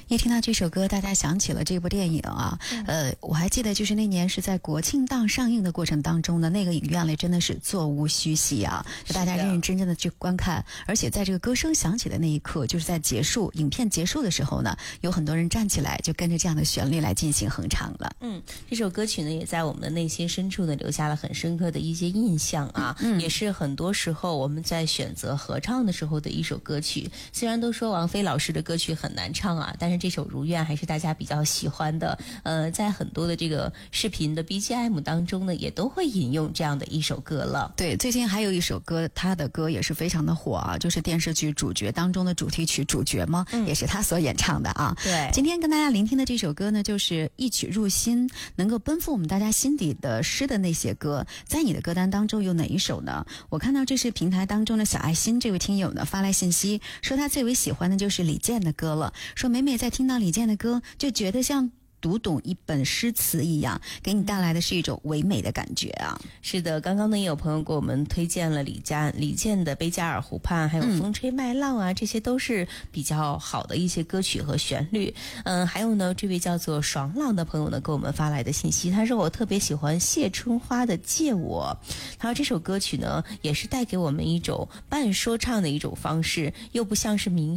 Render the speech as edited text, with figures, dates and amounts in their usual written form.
一听到这首歌，大家想起了这部电影啊。我还记得就是那年是在国庆档上映的过程当中呢，那个影院里真的是座无虚席啊，就大家认认真真的去观看。而且在这个歌声响起的那一刻，就是在影片结束的时候呢，有很多人站起来就跟着这样的旋律来进行哼唱了。 这首歌曲呢也在我们的内心深处呢留下了很深刻的一些印象啊。也是很多时候我们在选择合唱的时候的一首歌曲。虽然都说王菲老师的歌曲很难唱啊，但是这首《如愿》还是大家比较喜欢的。在很多的这个视频的 BGM 当中呢，也都会引用这样的一首歌了。 对，最近还有一首歌，他的歌也是非常的火啊，就是电视剧《主角》当中的主题曲《主角》嘛，也是他所演唱的啊。 对， 今天跟大家聆听的这首歌呢，就是一曲入心，能够奔赴我们大家心底的诗的那些歌。在你的歌单当中有哪一首呢？我看到这是平台当中的小爱心这位听友呢发来信息，说他最为喜欢的就是李健的歌了，说每在听到李健的歌，就觉得像读懂一本诗词一样，给你带来的是一种唯美的感觉啊。 是的，刚刚呢也有朋友给我们推荐了李健的《贝加尔湖畔》，还有《风吹麦浪》啊，这些都是比较好的一些歌曲和旋律。还有呢，这位叫做爽朗的朋友呢给我们发来的信息，他说我特别喜欢谢春花的《借我》，他说这首歌曲呢也是带给我们一种半说唱的一种方式，又不像是民